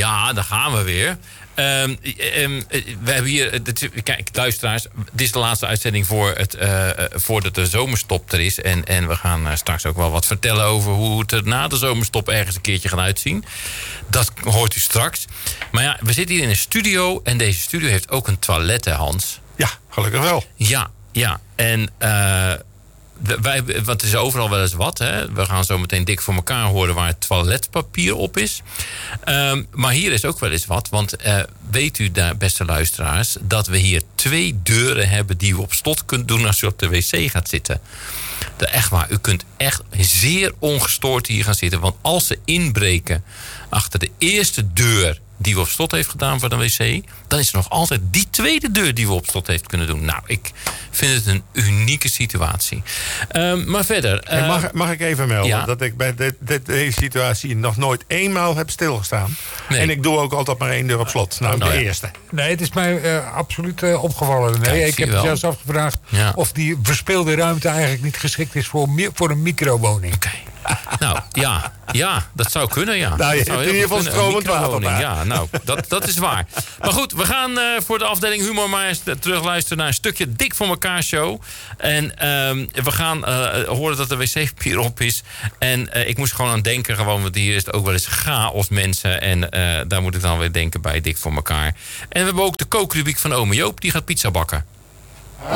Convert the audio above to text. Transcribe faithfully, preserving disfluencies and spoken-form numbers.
Ja, daar gaan we weer. Um, um, we hebben hier, dit, kijk, luisteraars, dit is de laatste uitzending voor het, uh, voordat de zomerstop er is. En, en we gaan uh, straks ook wel wat vertellen over hoe het er na de zomerstop ergens een keertje gaat uitzien. Dat hoort u straks. Maar ja, we zitten hier in een studio en deze studio heeft ook een toilet, hè, Hans? Ja, gelukkig wel. Ja, ja. En uh, wij, want het is overal wel eens wat. Hè? We gaan zo meteen dik voor elkaar horen waar het toiletpapier op is. Um, maar hier is ook wel eens wat. Want uh, weet u, daar, beste luisteraars, dat we hier twee deuren hebben die u op slot kunt doen als u op de wc gaat zitten. De, echt waar, u kunt echt zeer ongestoord hier gaan zitten. Want als ze inbreken achter de eerste deur die we op slot heeft gedaan voor de wc, dan is er nog altijd die tweede deur die we op slot heeft kunnen doen. Nou, ik vind het een unieke situatie. Um, maar verder... Uh, mag, mag ik even melden ja. dat ik bij dit, dit, deze situatie nog nooit eenmaal heb stilgestaan. Nee. En ik doe ook altijd maar één deur op slot. Nou, nou de ja. eerste. Nee, het is mij uh, absoluut uh, opgevallen. Nee, Kijk, ik heb zie het wel. zelfs afgevraagd Ja. of die verspeelde ruimte eigenlijk niet geschikt is voor, mi- voor een microwoning. Oké. Nou, ja, ja, dat zou kunnen, ja. Nou, je Dat zou hebt in heel ieder goed geval kunnen. stromend Een water microwoning, daar. ja, nou, dat, dat is waar. Maar goed, we gaan uh, voor de afdeling humor maar eens terugluisteren naar een stukje Dik voor elkaar show. En um, we gaan uh, horen dat de wc-papier op is. En uh, ik moest gewoon aan denken, gewoon, want hier is het ook wel eens chaos, mensen. En uh, daar moet ik dan weer denken bij Dik voor elkaar. En we hebben ook de kookrubriek van ome Joop, die gaat pizza bakken.